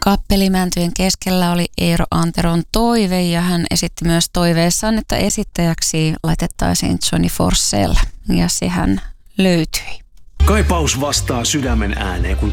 Kappelimäntyjen keskellä oli Eero Anteron toive ja hän esitti myös toiveessaan, että esittäjäksi laitettaisiin Johnny Forsell ja sehän löytyi. Kaipaus vastaa sydämen ääneen, kun